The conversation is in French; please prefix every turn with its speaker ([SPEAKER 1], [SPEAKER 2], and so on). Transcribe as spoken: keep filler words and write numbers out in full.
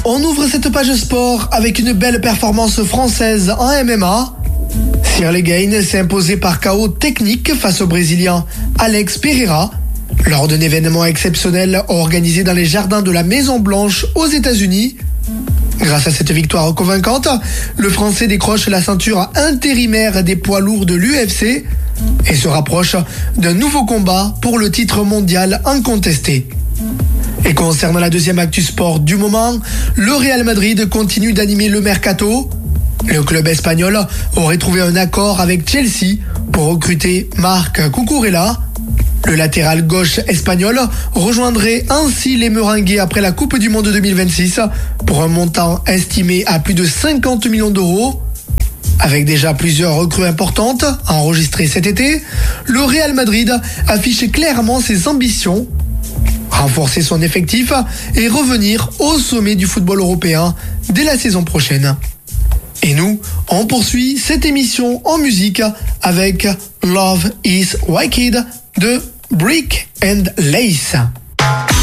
[SPEAKER 1] On ouvre cette page sport avec une belle performance française en M M A. Cyril Gane s'est imposé par K O technique face au Brésilien Alex Pereira lors d'un événement exceptionnel organisé dans les jardins de la Maison Blanche aux États-Unis. Grâce à cette victoire convaincante, le Français décroche la ceinture intérimaire des poids lourds de l'U F C et se rapproche d'un nouveau combat pour le titre mondial incontesté. Et concernant la deuxième actu sport du moment, le Real Madrid continue d'animer le mercato. Le club espagnol aurait trouvé un accord avec Chelsea pour recruter Marc Cucurella. Le latéral gauche espagnol rejoindrait ainsi les Merengues après la Coupe du Monde deux mille vingt-six pour un montant estimé à plus de cinquante millions d'euros. Avec déjà plusieurs recrues importantes enregistrées cet été, le Real Madrid affiche clairement ses ambitions: renforcer son effectif et revenir au sommet du football européen dès la saison prochaine. Et nous, on poursuit cette émission en musique avec Love is Wicked de Brick and Lace.